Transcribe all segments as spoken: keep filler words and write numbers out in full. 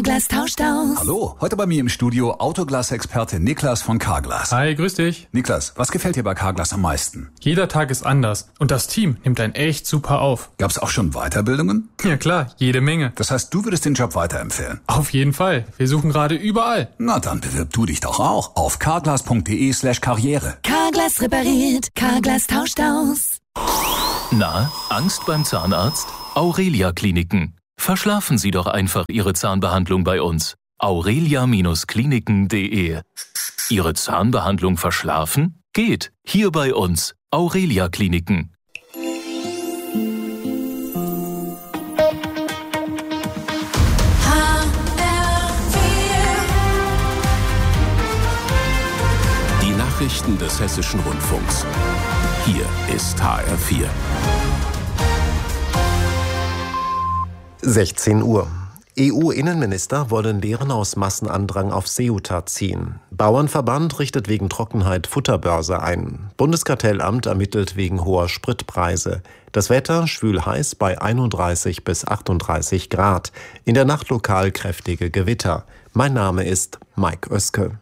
Carglass tauscht aus. Hallo, heute bei mir im Studio Autoglas-Experte Niklas von Carglass. Hi, grüß dich. Niklas, was gefällt dir bei Carglass am meisten? Jeder Tag ist anders und das Team nimmt einen echt super auf. Gab's auch schon Weiterbildungen? Ja klar, jede Menge. Das heißt, du würdest den Job weiterempfehlen? Auf jeden Fall. Wir suchen gerade überall. Na, dann bewirb du dich doch auch auf carglass.de slash karriere. Carglass repariert, Carglass tauscht aus. Na, Angst beim Zahnarzt? Aurelia Kliniken. Verschlafen Sie doch einfach Ihre Zahnbehandlung bei uns. aurelia Kliniken punkt de. Ihre Zahnbehandlung verschlafen? Geht. Hier bei uns. Aurelia Kliniken. Die Nachrichten des Hessischen Rundfunks. Hier ist H R vier. sechzehn Uhr. E U-Innenminister wollen Lehren aus Massenandrang auf Ceuta ziehen. Bauernverband richtet wegen Trockenheit Futterbörse ein. Bundeskartellamt ermittelt wegen hoher Spritpreise. Das Wetter schwül heiß bei einunddreißig bis achtunddreißig Grad. In der Nacht lokal kräftige Gewitter. Mein Name ist Mike Oeske.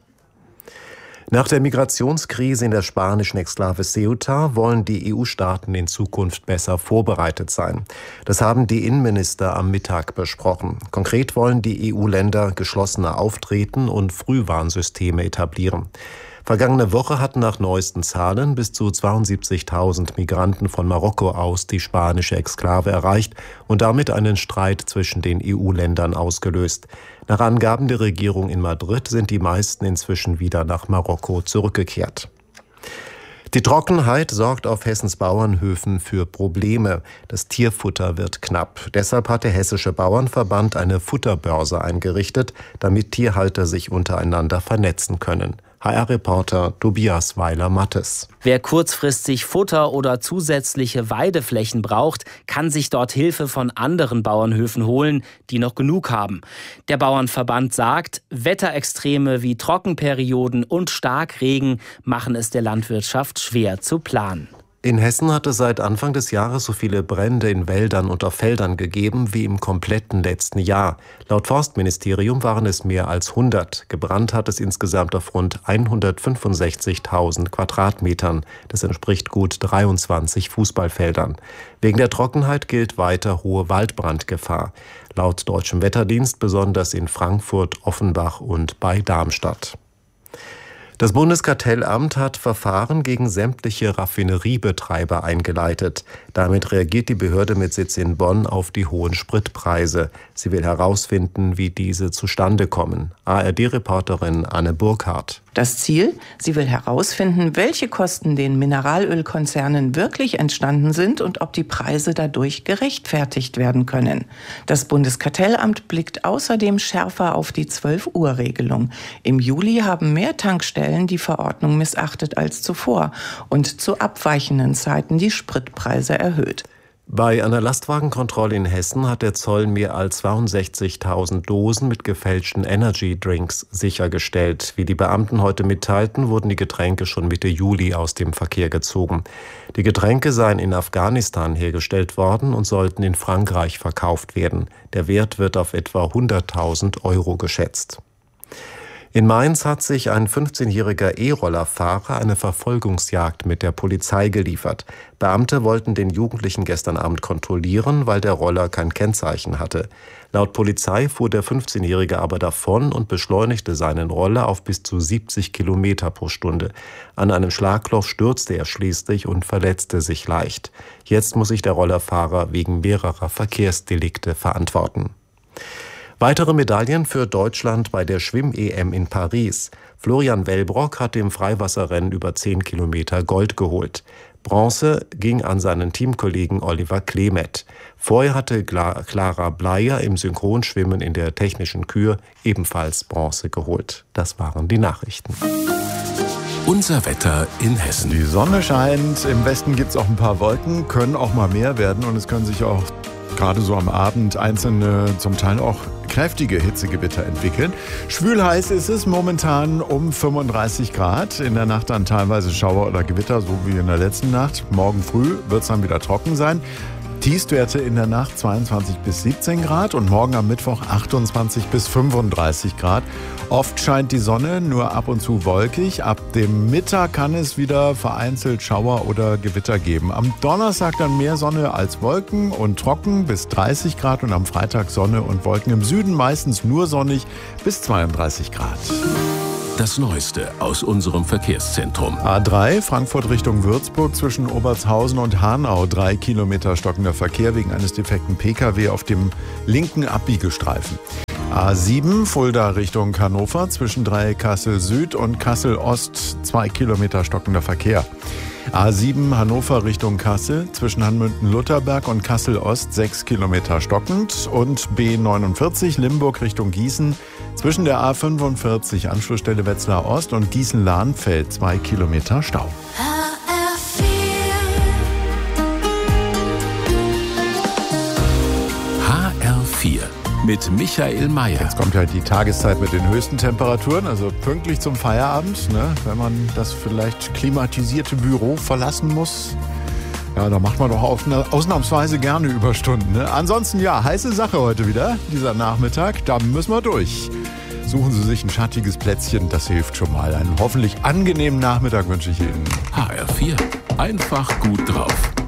Nach der Migrationskrise in der spanischen Exklave Ceuta wollen die E U-Staaten in Zukunft besser vorbereitet sein. Das haben die Innenminister am Mittag besprochen. Konkret wollen die E U-Länder geschlossener auftreten und Frühwarnsysteme etablieren. Vergangene Woche hatten nach neuesten Zahlen bis zu zweiundsiebzigtausend Migranten von Marokko aus die spanische Exklave erreicht und damit einen Streit zwischen den E U-Ländern ausgelöst. Nach Angaben der Regierung in Madrid sind die meisten inzwischen wieder nach Marokko zurückgekehrt. Die Trockenheit sorgt auf Hessens Bauernhöfen für Probleme. Das Tierfutter wird knapp. Deshalb hat der Hessische Bauernverband eine Futterbörse eingerichtet, damit Tierhalter sich untereinander vernetzen können. H R-Reporter Tobias Weiler-Mattes. Wer kurzfristig Futter oder zusätzliche Weideflächen braucht, kann sich dort Hilfe von anderen Bauernhöfen holen, die noch genug haben. Der Bauernverband sagt, Wetterextreme wie Trockenperioden und Starkregen machen es der Landwirtschaft schwer zu planen. In Hessen hat es seit Anfang des Jahres so viele Brände in Wäldern und auf Feldern gegeben wie im kompletten letzten Jahr. Laut Forstministerium waren es mehr als hundert. Gebrannt hat es insgesamt auf rund hundertfünfundsechzigtausend Quadratmetern. Das entspricht gut dreiundzwanzig Fußballfeldern. Wegen der Trockenheit gilt weiter hohe Waldbrandgefahr. Laut Deutschem Wetterdienst besonders in Frankfurt, Offenbach und bei Darmstadt. Das Bundeskartellamt hat Verfahren gegen sämtliche Raffineriebetreiber eingeleitet. Damit reagiert die Behörde mit Sitz in Bonn auf die hohen Spritpreise. Sie will herausfinden, wie diese zustande kommen. A R D-Reporterin Anne Burkhardt. Das Ziel? Sie will herausfinden, welche Kosten den Mineralölkonzernen wirklich entstanden sind und ob die Preise dadurch gerechtfertigt werden können. Das Bundeskartellamt blickt außerdem schärfer auf die zwölf-Uhr-Regelung. Im Juli haben mehr Tankstellen die Verordnung missachtet als zuvor und zu abweichenden Zeiten die Spritpreise erhöht. Bei einer Lastwagenkontrolle in Hessen hat der Zoll mehr als zweiundsechzigtausend Dosen mit gefälschten Energy-Drinks sichergestellt. Wie die Beamten heute mitteilten, wurden die Getränke schon Mitte Juli aus dem Verkehr gezogen. Die Getränke seien in Afghanistan hergestellt worden und sollten in Frankreich verkauft werden. Der Wert wird auf etwa hunderttausend Euro geschätzt. In Mainz hat sich ein fünfzehnjähriger E-Rollerfahrer eine Verfolgungsjagd mit der Polizei geliefert. Beamte wollten den Jugendlichen gestern Abend kontrollieren, weil der Roller kein Kennzeichen hatte. Laut Polizei fuhr der fünfzehnjährige aber davon und beschleunigte seinen Roller auf bis zu siebzig Kilometer pro Stunde. An einem Schlagloch stürzte er schließlich und verletzte sich leicht. Jetzt muss sich der Rollerfahrer wegen mehrerer Verkehrsdelikte verantworten. Weitere Medaillen für Deutschland bei der Schwimm-E M in Paris. Florian Wellbrock hat im Freiwasserrennen über zehn Kilometer Gold geholt. Bronze ging an seinen Teamkollegen Oliver Klemet. Vorher hatte Clara Bleier im Synchronschwimmen in der technischen Kür ebenfalls Bronze geholt. Das waren die Nachrichten. Unser Wetter in Hessen. Die Sonne scheint, im Westen gibt es auch ein paar Wolken, können auch mal mehr werden und es können sich auch gerade so am Abend einzelne, zum Teil auch kräftige Hitzegewitter entwickeln. Schwül-heiß ist es momentan um fünfunddreißig Grad. In der Nacht dann teilweise Schauer oder Gewitter, so wie in der letzten Nacht. Morgen früh wird es dann wieder trocken sein. Tiefstwerte in der Nacht zweiundzwanzig bis siebzehn Grad und morgen am Mittwoch achtundzwanzig bis fünfunddreißig Grad. Oft scheint die Sonne, nur ab und zu wolkig. Ab dem Mittag kann es wieder vereinzelt Schauer oder Gewitter geben. Am Donnerstag dann mehr Sonne als Wolken und trocken bis dreißig Grad und am Freitag Sonne und Wolken. Im Süden meistens nur sonnig bis zweiunddreißig Grad. Das Neueste aus unserem Verkehrszentrum. A drei, Frankfurt Richtung Würzburg zwischen Obertshausen und Hanau. Drei Kilometer stockender Verkehr wegen eines defekten Pkw auf dem linken Abbiegestreifen. A sieben, Fulda Richtung Hannover zwischen Dreieck Kassel Süd und Kassel Ost. Zwei Kilometer stockender Verkehr. A sieben, Hannover Richtung Kassel zwischen Hanmünden-Lutherberg und Kassel Ost. Sechs Kilometer stockend. Und B neunundvierzig, Limburg Richtung Gießen zwischen der A fünfundvierzig, Anschlussstelle Wetzlar Ost und Gießen-Lahnfeld. Zwei Kilometer Stau. H R vier mit Michael Mayer. Jetzt kommt ja die Tageszeit mit den höchsten Temperaturen, also pünktlich zum Feierabend, ne, wenn man das vielleicht klimatisierte Büro verlassen muss. Ja, da macht man doch ausnahmsweise gerne Überstunden. Ne? Ansonsten, ja, heiße Sache heute wieder, dieser Nachmittag. Da müssen wir durch. Suchen Sie sich ein schattiges Plätzchen, das hilft schon mal. Einen hoffentlich angenehmen Nachmittag wünsche ich Ihnen. H R vier, einfach gut drauf.